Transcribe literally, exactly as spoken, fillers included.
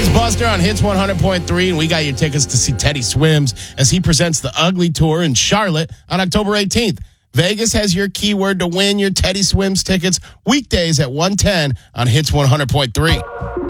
It's Buster on Hits one hundred point three, and we got your tickets to see Teddy Swims as he presents the Ugly Tour in Charlotte on October eighteenth. Vegas has your keyword to win your Teddy Swims tickets weekdays at one ten on Hits one hundred point three.